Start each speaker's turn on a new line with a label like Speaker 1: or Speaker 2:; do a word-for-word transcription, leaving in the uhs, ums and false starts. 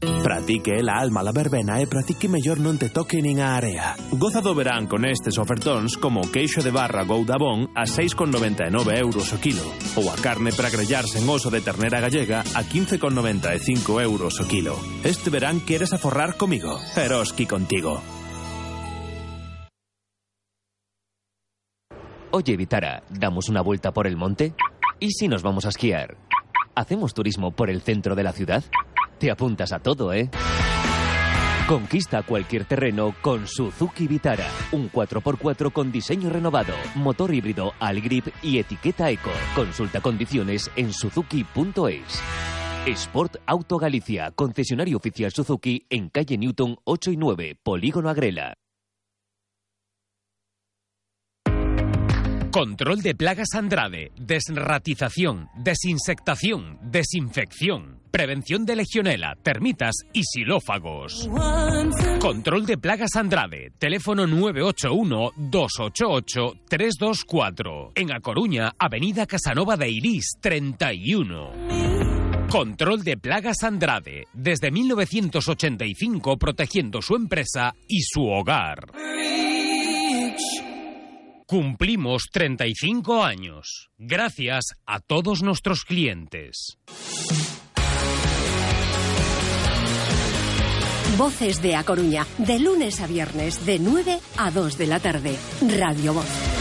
Speaker 1: Para ti que é a alma la verbena e para ti que mellor non te toque nin a area. Goza do verán con estes ofertóns como o queixo de barra Goudabón a seis con noventa e nove euros o kilo ou a carne para grellarse en oso de ternera gallega a quince con noventa e cinco euros o kilo. Este verán queres aforrar comigo. Eroski contigo.
Speaker 2: Oye, Vitara, ¿damos una vuelta por el monte? ¿Y si nos vamos a esquiar? ¿Hacemos turismo por el centro de la ciudad? Te apuntas a todo, ¿eh? Conquista cualquier terreno con Suzuki Vitara. Un cuatro por cuatro con diseño renovado, motor híbrido Allgrip y etiqueta Eco. Consulta condiciones en suzuki punto es. Sport Auto Galicia, concesionario oficial Suzuki en calle Newton ocho y nueve, Polígono Agrela.
Speaker 3: Control de plagas Andrade, desratización, desinsectación, desinfección, prevención de legionela, termitas y xilófagos. Control de plagas Andrade, teléfono nueve ocho uno, dos ocho ocho, tres dos cuatro. En A Coruña, avenida Casanova de Irís, treinta y uno. Control de plagas Andrade, desde mil novecientos ochenta y cinco protegiendo su empresa y su hogar. Cumplimos treinta y cinco años, gracias a todos nuestros clientes.
Speaker 4: Voces de A Coruña, de lunes a viernes, de nueve a dos de la tarde. Radio Voz.